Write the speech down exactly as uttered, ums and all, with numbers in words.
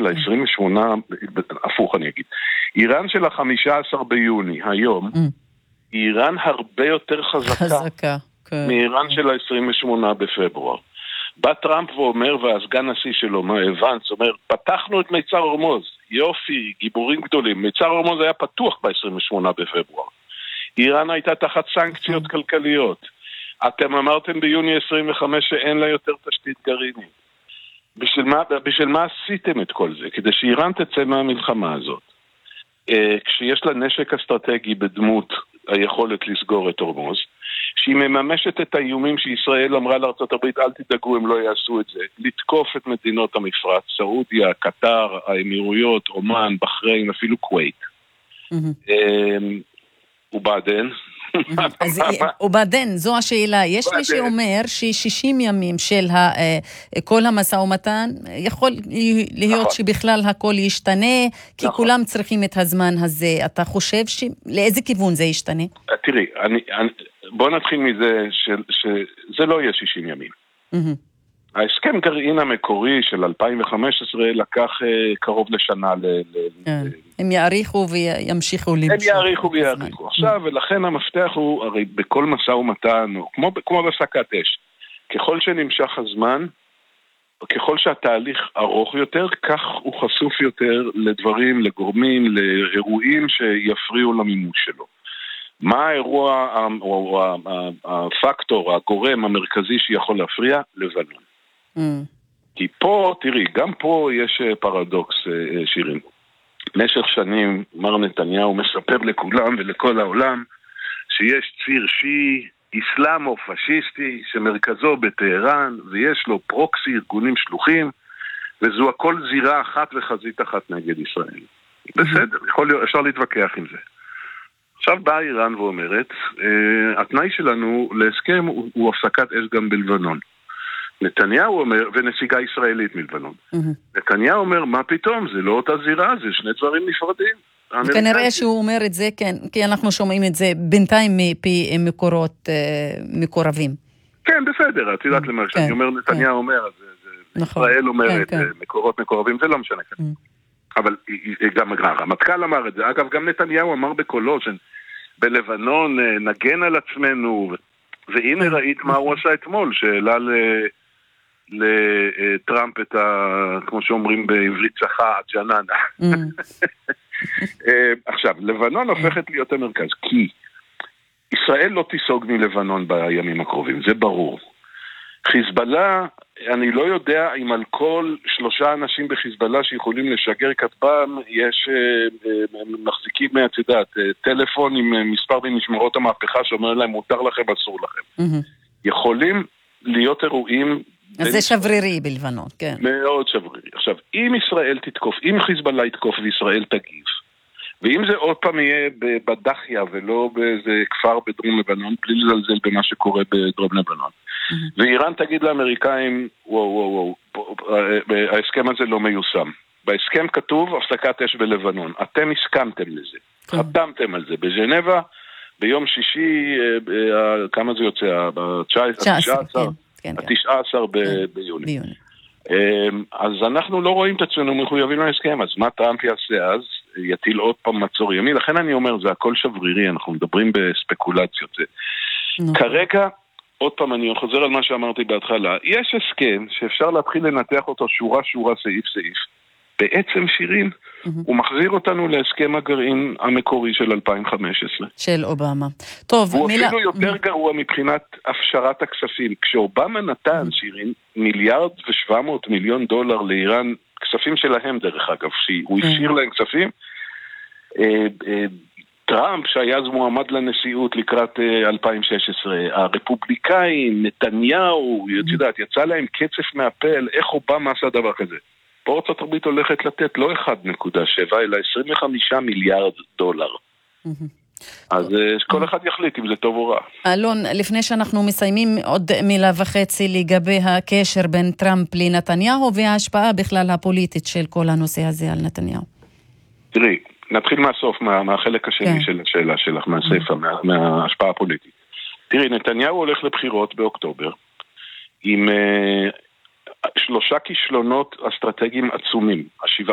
של ה-עשרים ושמונה, הפוך אני אגיד, איראן של ה-חמישה עשר ביוני, היום, היא איראן הרבה יותר חזקה מאיראן של ה-עשרים ושמונה בפברואר. בא טראמפ ואומר, והסגן נשיא שלו, ואנס, אומר, פתחנו את מיצר הורמוז, יופי, גיבורים גדולים. מיצר הורמוז היה פתוח ב-עשרים ושמונה בפברואר. איראן הייתה תחת סנקציות כלכליות. אתם אמרתם ביוני עשרים וחמש שאין לה יותר תשתית גרעינית. בשביל מה, בשביל מה עשיתם את כל זה? כדי שאיראן תצא מהמלחמה הזאת. כשיש לה נשק אסטרטגי בדמות היכולת לסגור את הורמוז, שהיא מממשת את האיומים שישראל אמרה לארצות הברית, אל תדאגו, הם לא יעשו את זה, לתקוף את מדינות המפרץ, סעודיה, קטר, האמירויות, אומן, בחריין, אפילו כווית. ובעדן? ובעדן, זו השאלה. יש מי שאומר ש-שישים ימים של כל המשא ומתן, יכול להיות שבכלל הכל ישתנה, כי כולם צריכים את הזמן הזה. אתה חושב לאיזה כיוון זה ישתנה? תראי, בוא נתחיל מזה שזה לא יהיה שישים ימים. ההסכם גרעין המקורי של אלפיים וחמש עשרה לקח קרוב לשנה. הם יעריכו וימשיכו למשוך. הם יעריכו ויעריכו. עכשיו, ולכן המפתח הוא, הרי בכל משא ומתן, כמו בהפסקת אש, ככל שנמשך הזמן, ככל שהתהליך ארוך יותר, כך הוא חשוף יותר לדברים, לגורמים, לאירועים שיפריעו למימוש שלו. מה האירוע, או הפקטור, הגורם המרכזי שיכול להפריע? לבנון. Mm. כי פה, תראי, גם פה יש פרדוקס, שירים. במשך שנים, מר נתניהו מספר לכולם ולכל העולם שיש ציר שיעי, איסלאמו-פשיסטי, שמרכזו בטהרן, ויש לו פרוקסי, ארגונים שלוחים, וזו הכל זירה אחת וחזית אחת נגד ישראל. Mm-hmm. בסדר, יכול להיות, אפשר להתווכח עם זה. עכשיו באה איראן ואומרת, התנאי שלנו להסכם הוא, הוא הפסקת אש גם בלבנון. נתניהו אומר, ונסיגה ישראלית מלבנון. Mm-hmm. נתניהו אומר, מה פתאום? זה לא אותה זירה, זה שני דברים נפרדים. כנראה שהוא אומר את זה, כן, כי אנחנו שומעים את זה בינתיים מפי מקורות מקורבים. כן, בסדר, את יודעת למה שאני אומר, נתניהו אומר, ישראל אומרת, מקורות מקורבים, זה לא משנה כאן. אבל גם הרמטכ"ל אמר את זה, אגב, גם נתניהו אמר בקולו, שבלבנון נגן על עצמנו, והנה ראית מה הוא עשה אתמול, שאלה לטראמפ את ה... כמו שאומרים בעברית צחה, ג'ננה. עכשיו, לבנון הופכת להיות המרכז, כי ישראל לא תיסוג מלבנון בימים הקרובים, זה ברור. חיזבאללה, אני לא יודע אם על כל שלושה אנשים בחיזבאללה שיכולים לשגר כתבם, יש מחזיקים מהצדת, טלפון עם מספר במשמרות המהפכה שאומר להם מותר לכם, אסור לכם. יכולים להיות אירועים... אז זה שברירי בלבנון, כן. מאוד שברירי. עכשיו, אם ישראל תתקוף, אם חיזבאללה יתקוף וישראל תגיב, ואם זה עוד פעם יהיה בדחיה ולא באיזה כפר בדרום לבנון, בלי לזלזל במה שקורה בדרום לבנון. ואיראן תגיד לאמריקאים, וואו, וואו, וואו, ההסכם הזה לא מיושם. בהסכם כתוב הפסקת אש בלבנון. אתם הסכמתם לזה. חתמתם על זה. בז'נבה, ביום שישי, כמה זה יוצא? ב-תשעה עשר ביוני. אז אנחנו לא רואים את עצמנו מחויבים להסכם. אז מה טראמפ יעשה אז? יטיל עוד פעם מצור ימי. לכן אני אומר, זה הכל שברירי. אנחנו מדברים בספקולציות. כרגע, עוד פעם אני חוזר על מה שאמרתי בהתחלה, יש הסכם שאפשר להתחיל לנתח אותו שורה שורה סעיף סעיף. בעצם שירים, הוא מחזיר אותנו להסכם הגרעין המקורי של אלפיים וחמש עשרה. של אובמה. טוב, הוא מילה... אפילו יותר גרוע מבחינת הפשרת הכספים. כשאובמה נתן, שירים, מיליארד ושבע מאות מיליון דולר לאיראן, כספים שלהם דרך אגב, הוא השאיר להם כספים, טראמפ, שהיה אז מועמד לנשיאות לקראת אלפיים ושש עשרה, הרפובליקאים, נתניהו, יודעת, יצא להם קצף מהפל, איך אובמה עשה דבר כזה? פה ארצות הברית הולכת לתת לא אחד נקודה שבע, אלא עשרים וחמישה מיליארד דולר. אז כל אחד יחליט אם זה טוב או רע. אלון, לפני שאנחנו מסיימים עוד מילה וחצי לגבי הקשר בין טראמפ לנתניהו, וההשפעה בכלל הפוליטית של כל הנושא הזה על נתניהו. תראי, נתחיל מהסוף, מה, מהחלק השני של השאלה שלך, מהספר, מה, מההשפעה הפוליטית. תראי, נתניהו הולך לבחירות באוקטובר, עם uh, שלושה כישלונות אסטרטגיים עצומים. השבעה